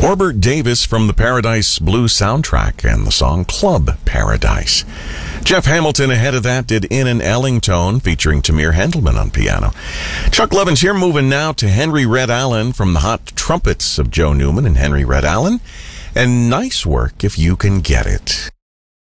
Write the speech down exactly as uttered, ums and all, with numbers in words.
Orbert Davis from the Paradise Blue soundtrack and the song Club Paradise. Jeff Hamilton ahead of that did In an Ellington featuring Tamir Hendelman on piano. Chuck Levins here, moving now to Henry Red Allen from the Hot Trumpets of Joe Newman and Henry Red Allen. And Nice Work If You Can Get It.